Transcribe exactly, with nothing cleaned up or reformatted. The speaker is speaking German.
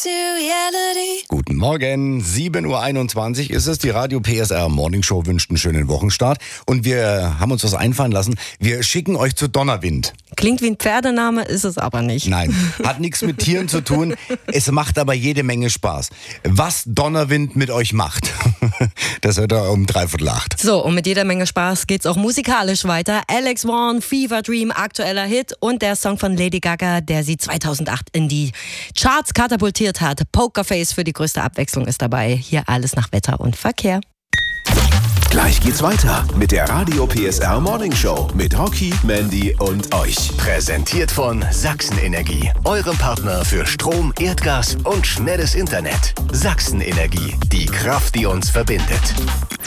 Guten Morgen, sieben Uhr einundzwanzig ist es. Die Radio P S R Morning Show wünscht einen schönen Wochenstart. Und wir haben uns was einfallen lassen. Wir schicken euch zu Donnerwind. Klingt wie ein Pferdename, ist es aber nicht. Nein, hat nichts mit Tieren zu tun. Es macht aber jede Menge Spaß. Was Donnerwind mit euch macht, das hört ihr um dreiviertel acht. So, und mit jeder Menge Spaß geht's auch musikalisch weiter. Alex Vaughn, Fever Dream, aktueller Hit und der Song von Lady Gaga, der sie zweitausendacht in die Charts katapultiert hat. Pokerface für die größte Abwechslung ist dabei. Hier alles nach Wetter und Verkehr. Gleich geht's weiter mit der Radio P S R Morning Show mit Rocky, Mandy und euch. Präsentiert von Sachsenenergie, eurem Partner für Strom, Erdgas und schnelles Internet. Sachsenenergie, die Kraft, die uns verbindet.